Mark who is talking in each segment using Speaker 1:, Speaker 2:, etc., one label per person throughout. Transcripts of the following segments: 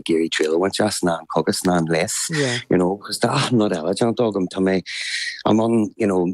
Speaker 1: Gary Trail went just nan cogus nan less, you know, because that not elegant dogum to me. I'm on, you know,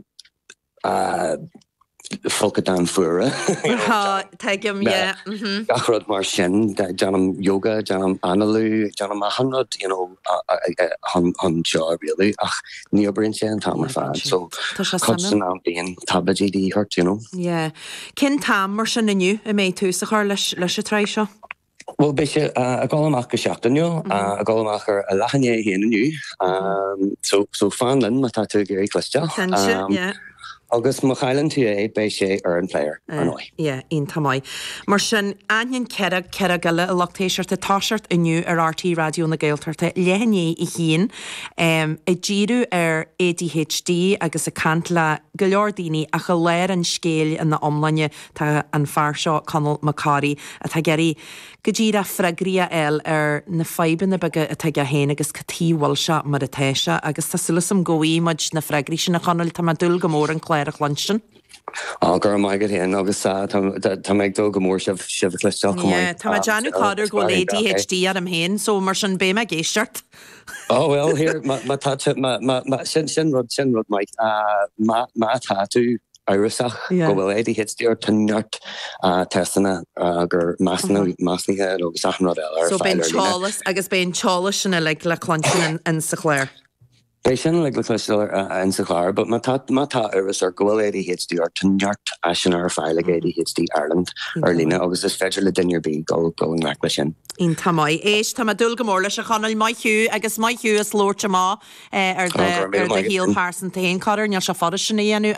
Speaker 1: Fulkadan Fura.
Speaker 2: Take him, yeah.
Speaker 1: Gachrod mar sin, Janam yoga, Janam analu, Janam 100, you know, on jaw really. Near brain sin, Tamar fan. So, constant am being tabaji di hurt, you know.
Speaker 2: Yeah. Kin tam mar sin inu, a may tu sa char leis a treisha?
Speaker 1: Well, basically, a golamach geschachten, a golamacher a lachanye here in so fanlin, my tattoo Gary Clista.
Speaker 2: Yeah.
Speaker 1: August Michailan to Beishe Earn player.
Speaker 2: Yeah, in Tamai. Marsin Anyan Keragala, a loctation to Toshert a new RT radio na Gaeltarte, Lehanye Ihin, a Jiru ADHD, agus a Cantla Galordini, a Galer and Scale and the Omlanya ta and Farshaw Connell Macari, a Tagari Gajira Fragria El na Fibin the Baga a Tagahen, agus Kati Walsha Maritesha, agus Tasilusum Goe, much na Fragrishan a Connell Tamadul Gamor and Claire Luncheon.
Speaker 1: Gar mai get hen agus ta meg do gomor shiv clista come
Speaker 2: yeah ta Janu Cotter go ADHD adam hen so marsin be meg shirt.
Speaker 1: Oh well here my touch my sin rod Mike ma tattoo Irisach go well ADHD or tnut testana gur masni head agus achnod el
Speaker 2: so ben chalice agus ben chalice and like la clunchen and Sinclair.
Speaker 1: Patient like the cluster in Saklar, but Mata Iris or Goel ADHD or Tunyart Ashenar File like ADHD Ireland or Lena August is federal dinner be going recklession.
Speaker 2: In Tamai, Tamadul Gamorla, Shachanal, my hue, I guess my hue is Lord Chama, or the heel person to Hain Cotter, and Yasha Fodishanianu,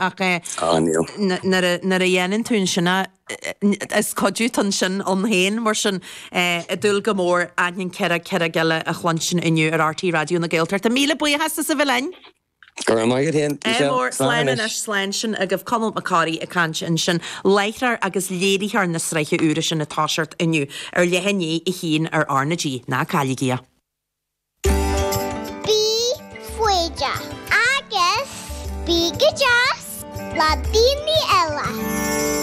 Speaker 2: Narayan Tunshana. As codu tunshin on hain marsin a dul gamor anyan keragala a chlunchin inu ar RT radio na Gaeltart a mila buia has sa villain
Speaker 1: Goramaigad hen
Speaker 2: Emor slan and slanshin a gav Connell Macari a canch shin later agus lady her na sreiche urishin a tashart inu ar lehenye I heen ar Arnagy na Caligia.
Speaker 3: Bí fueja agus bí gajas la dini ella.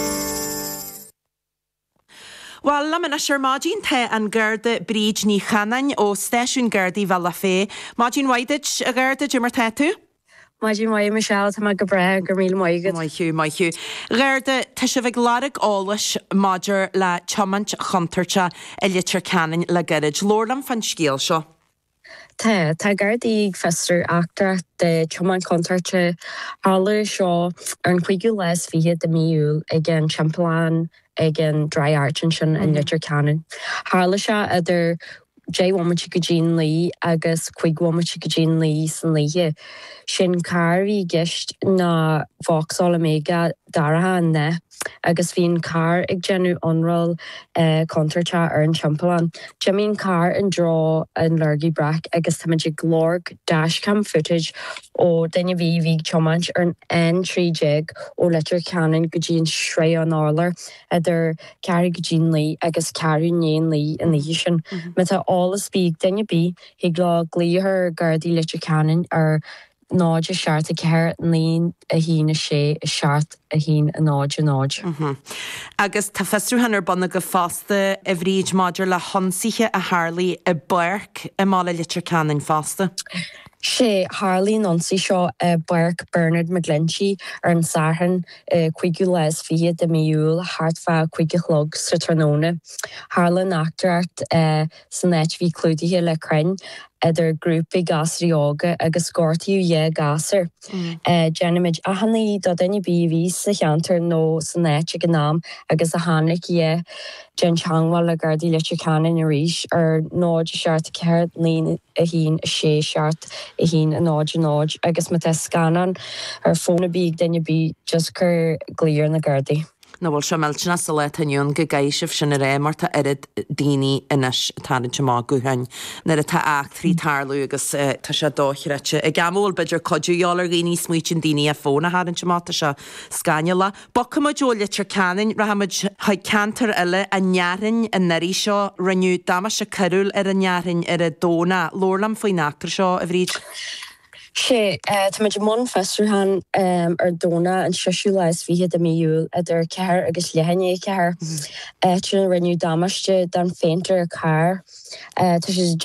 Speaker 2: Well, I'm a sure Margin te and Gerda Bridge ni Chanan o station Gerdi Valafe. Margin Whitedge a Gerda Jimmer Tattoo?
Speaker 4: Margin White Michelle to Magabra, Gurmil Moigan.
Speaker 2: My hue. Gerda Tishavig Ladig Olish Major la Chomant Huntercha Eliter Cannon la Garage Lorlam van Skielshaw.
Speaker 4: Ta Gardi Fester actor the Choman Contarche Aller Shaw and Quigu Les via the Miul again Champlain again Dry Archinson and Litter Cannon. Harlasha other J Womachikajin Lee Agus Quig Womachikajin Lee San Lee Shin Kari Gisht na Vauxhall Omega Darahan ne agus Vien Car ag genu onroll Contarcha Ern Champlain. Jamin Car and draw and Lurgy Brack agus Tamaji Glorg dashcam footage o Denya V Chomanch Ern N3 jig o Litter Cannon Gujin Shrey on Orler other Carrie Gujin Lee agus Carrie Nyan Lee in the Yishin. Meta all speak Denya B Higlaw Glee her Gardi Litter Cannon or Nodge a shart a carrot and lean a heen a shea a shart a heen a nodge.
Speaker 2: Agus ta festru hanner bonnaga faste a vrij modger la honsiche a Harley a bark a mala litter cannon faste.
Speaker 4: She Harley Nancy Shaw Bark Bernard McGlinchey Ern Sarhan Quigu Les via de Miul Hartfa Quigglog Saturnone Harlan Actart Sanet V Cludy Le Cren Other group gasrioga agus scortiu ye gasser. Genimage a hanni dodeni BV sa chanter no sanet ganam agus a hannik ye Jen Changwal a gardi litrican in a rish or nod shart carrot lean a heen a she shart a heen a nod agus mate scanan or phone a big then you be just cur glear in the gardi.
Speaker 2: Na bhfuil se meltena sa le tanion go gaisih sin a ré mar tá irid daoine inis tarin má gohain nar a tá ach trí tarlú agus tá se dóithreite i gamúil beidir codúálar rií smuoin daoine a fóna háan má tá se scainela. Bocha má dó litir canin rahamid haid cantar eile a nearin a narí seo raniu dama se carúil ar a nearin ar a dóna lórlam faoin achtar seo a bhríd.
Speaker 4: She Tamid mon festerhan dona and shushulas via the miul at their care agus lehanye care. Renew damaste dan fainter car.